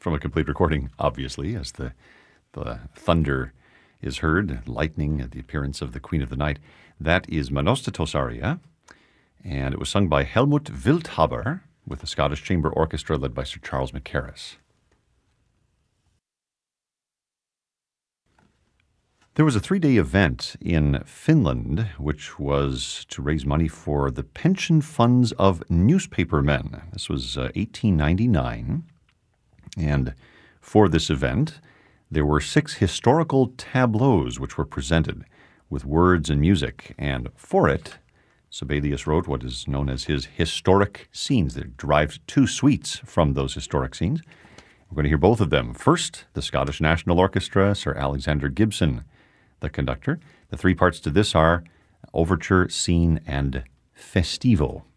from a complete recording, obviously, as the thunder is heard, lightning, the appearance of the Queen of the Night. That is Manosthetos aria, and it was sung by Helmut Wildhaber with the Scottish Chamber Orchestra led by Sir Charles Mackerras. There was a 3-day event in Finland which was to raise money for the pension funds of newspapermen. This was 1899, and for this event, there were 6 historical tableaus which were presented with words and music, and for it, Sibelius wrote what is known as his historic scenes. They derived 2 suites from those historic scenes. We're going to hear both of them. First, the Scottish National Orchestra, Sir Alexander Gibson, the conductor. The 3 parts to this are Overture, Scene, and Festivo.